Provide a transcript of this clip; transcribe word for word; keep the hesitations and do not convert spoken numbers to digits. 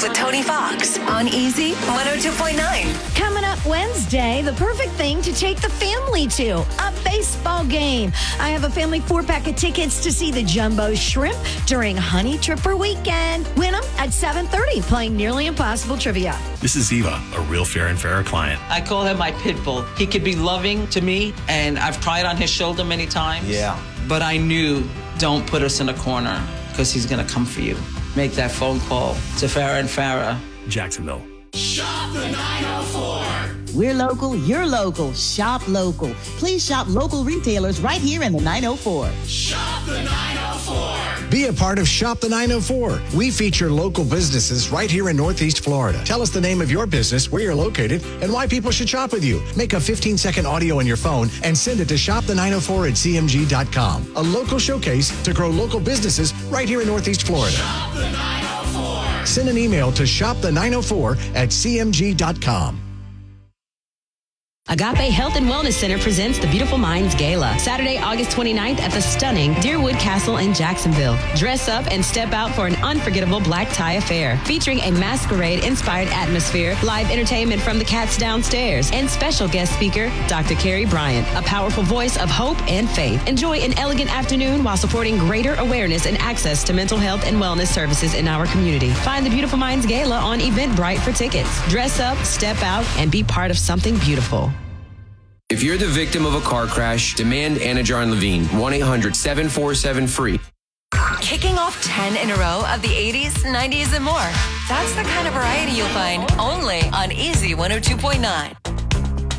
with Tony Fox on Easy one oh two point nine. Coming up Wednesday, the perfect thing to take the family to, a baseball game. I have a family four-pack of tickets to see the Jumbo Shrimp during Honey Tripper Weekend. Win them at seven thirty, playing Nearly Impossible Trivia. This is Eva, a real Fair and Fairer client. I call him my pit bull. He could be loving to me, and I've cried on his shoulder many times. Yeah. But I knew, don't put us in a corner, because he's going to come for you. Make that phone call to Farrah and Farrah. Jacksonville. Shop the nine oh four. We're local, you're local. Shop local. Please shop local retailers right here in the nine oh four. Shop the nine oh four. Be a part of Shop the nine oh four. We feature local businesses right here in Northeast Florida. Tell us the name of your business, where you're located, and why people should shop with you. Make a fifteen-second audio on your phone and send it to shop the nine oh four at c m g dot com. A local showcase to grow local businesses right here in Northeast Florida. Shop the nine oh four. Send an email to shop the nine oh four at c m g dot com. Agape Health and Wellness Center presents the Beautiful Minds Gala, Saturday, August twenty-ninth at the stunning Deerwood Castle in Jacksonville. Dress up and step out for an unforgettable black tie affair, featuring a masquerade-inspired atmosphere, live entertainment from the cats downstairs, and special guest speaker, Doctor Carrie Bryant, a powerful voice of hope and faith. Enjoy an elegant afternoon while supporting greater awareness and access to mental health and wellness services in our community. Find the Beautiful Minds Gala on Eventbrite for tickets. Dress up, step out, and be part of something beautiful. If you're the victim of a car crash, demand Anna Jar and Levine, one eight hundred seven four seven free. Kicking off ten in a row of the eighties, nineties, and more. That's the kind of variety you'll find only on Easy one oh two point nine.